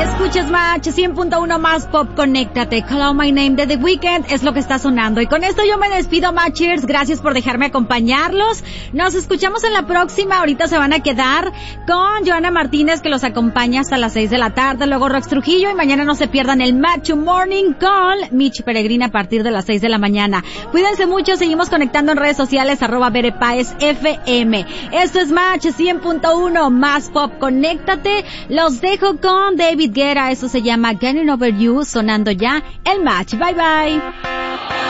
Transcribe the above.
Escuchas Match 100.1 más pop, conéctate. Call Out My Name de The Weeknd es lo que está sonando. Y con esto yo me despido, Matchers. Gracias por dejarme acompañarlos. Nos escuchamos en la próxima. Ahorita se van a quedar con Joana Martínez, que los acompaña hasta las 6 de la tarde. Luego Rox Trujillo. Y mañana no se pierdan el Match Morning con Mitch Peregrina a partir de las 6 de la mañana. Cuídense mucho. Seguimos conectando en redes sociales, @BerePaez_FM. Esto es Match 100.1 más pop, conéctate. Los dejo con David Guetta, eso se llama Getting Over You, sonando ya el Match. Bye bye.